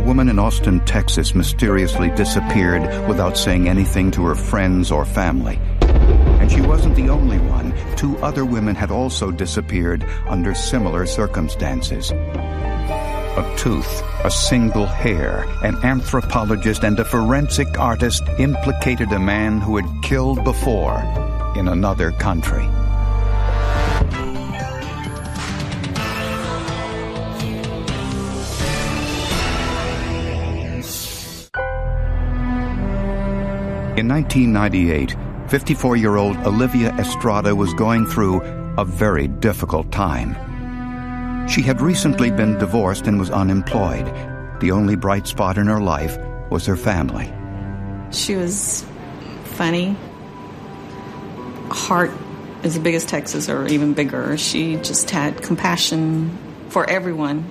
woman in Austin, Texas mysteriously disappeared without saying anything to her friends or family. And she wasn't the only one. 2 other women had also disappeared under similar circumstances. A tooth, a single hair, an anthropologist and a forensic artist implicated a man who had killed before in another country. In 1998, 54-year-old Olivia Estrada was going through a very difficult time. She had recently been divorced and was unemployed. The only bright spot in her life was her family. She was funny. Heart as big as Texas or even bigger. She just had compassion for everyone.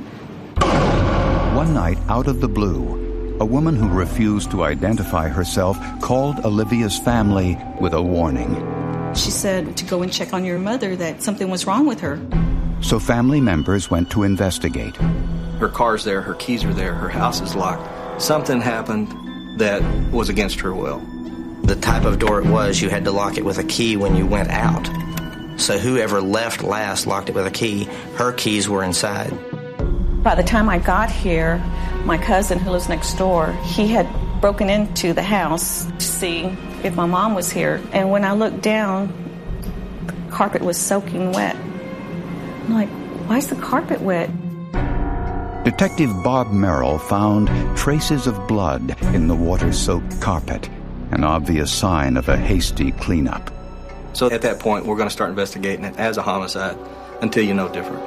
One night, out of the blue, a woman who refused to identify herself called Olivia's family with a warning. She said to go and check on your mother, that something was wrong with her. So family members went to investigate. Her car's there, her keys are there, her house is locked. Something happened that was against her will. The type of door it was, you had to lock it with a key when you went out. So whoever left last locked it with a key. Her keys were inside. By the time I got here, my cousin who lives next door, he had broken into the house to see if my mom was here. And when I looked down, the carpet was soaking wet. I'm like, why is the carpet wet? Detective Bob Merrill found traces of blood in the water-soaked carpet, an obvious sign of a hasty cleanup. So at that point, we're going to start investigating it as a homicide until you know different.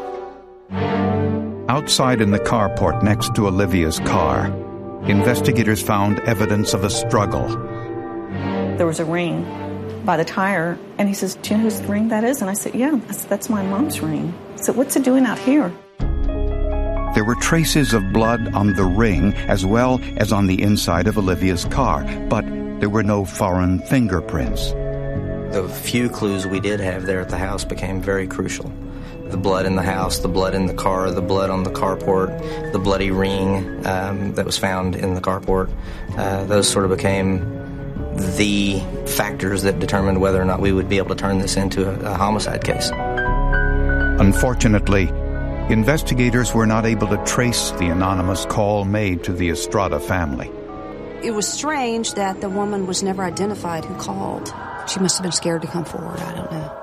Outside in the carport next to Olivia's car, investigators found evidence of a struggle. There was a ring by the tire, and he says, do you know whose ring that is? And I said, yeah. I said, that's my mom's ring. I said, what's it doing out here? There were traces of blood on the ring as well as on the inside of Olivia's car, but there were no foreign fingerprints. The few clues we did have there at the house became very crucial. The blood in the house, the blood in the car, the blood on the carport, the bloody ring that was found in the carport. Those sort of became the factors that determined whether or not we would be able to turn this into a homicide case. Unfortunately, investigators were not able to trace the anonymous call made to the Estrada family. It was strange that the woman was never identified who called. She must have been scared to come forward, I don't know.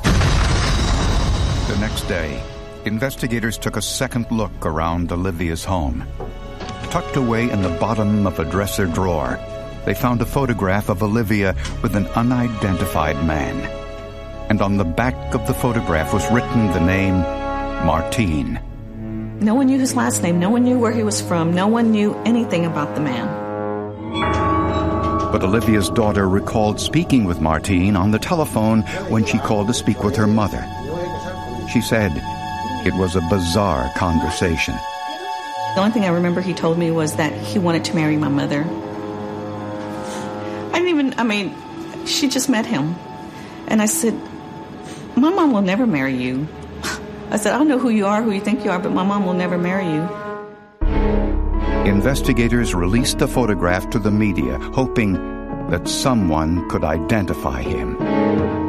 The next day, investigators took a second look around Olivia's home. Tucked away in the bottom of a dresser drawer, they found a photograph of Olivia with an unidentified man. And on the back of the photograph was written the name Martin. No one knew his last name. No one knew where he was from. No one knew anything about the man. But Olivia's daughter recalled speaking with Martin on the telephone when she called to speak with her mother. She said it was a bizarre conversation. The only thing I remember he told me was that he wanted to marry my mother. She just met him. And I said, my mom will never marry you. I said, I don't know who you are, who you think you are, but my mom will never marry you. Investigators released the photograph to the media, hoping that someone could identify him.